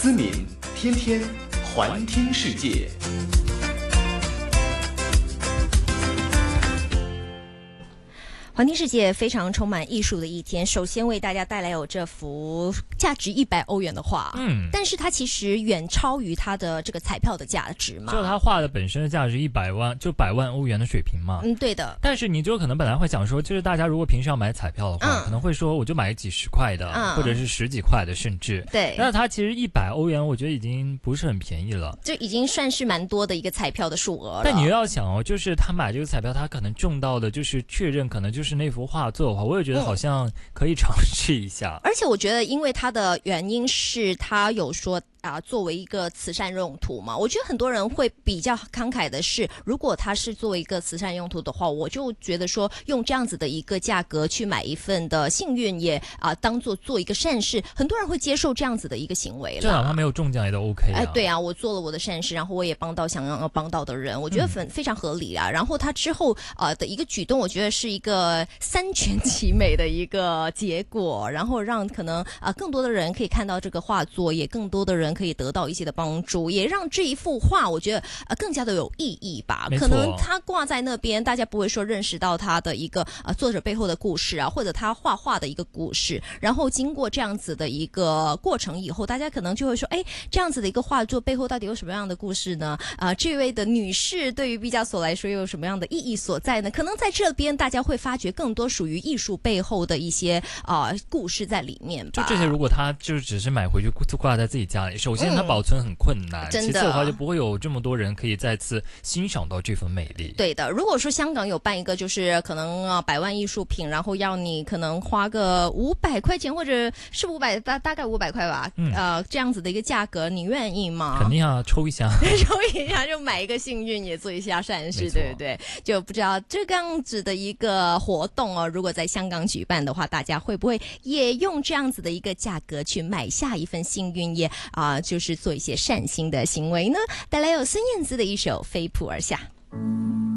思敏，天天环听世界。 环听世界非常充满艺术的一天，首先为大家带来有这幅价值100欧元的画，但是它其实远超于它的这个彩票的价值嘛， 就它画的本身的价值100万，就100万欧元的水平嘛。 对的。 但是你就可能本来会想说，就是大家如果平时要买彩票的话，可能会说我就买几十块的，或者是十几块的，甚至对。 但是它其实100欧元，我觉得已经不是很便宜了， 就已经算是蛮多的一个彩票的数额了。 但你又要想哦，就是他买这个彩票，他可能中到的就是确认可能就是那幅画作的话，我也觉得好像可以尝试一下。 而且我觉得，因为它的原因是他有说作为一个慈善用途嘛，我觉得很多人会比较慷慨的是，如果它是作为一个慈善用途的话，我就觉得说用这样子的一个价格去买一份的幸运也当做一个善事，很多人会接受这样子的一个行为了。 就哪怕没有中奖也都 OK 啊。 对啊，我做了我的善事，然后我也帮到想要帮到的人，我觉得非常合理啊。然后他之后的一个举动，我觉得是一个三全其美的一个结果，然后让可能更多的人可以看到这个画作，也更多的人可以得到一些的帮助，也让这一幅画我觉得更加的有意义吧。可能他挂在那边，大家不会说认识到他的一个作者背后的故事或者他画画的一个故事，然后经过这样子的一个过程以后，大家可能就会说，这样子的一个画作背后到底有什么样的故事呢？这位的女士对于毕加索来说又有什么样的意义所在呢？可能在这边大家会发掘更多属于艺术背后的一些故事在里面吧。 就这些，如果他就只是买回去挂在自己家里，首先它保存很困难，其次的话就不会有这么多人可以再次欣赏到这份美丽。 对的，如果说香港有办一个就是可能100万艺术品，然后要你可能花个500块钱，或者是500大概500块吧，这样子的一个价格，你愿意吗？ 肯定啊，抽一下抽一下就买一个幸运，也做一下善事，对不对？就不知道这样子的一个活动如果在香港举办的话，大家会不会也用这样子的一个价格去买下一份幸运，也就是做一些善心的行为呢？带来有孙燕姿的一首《飞扑而下》。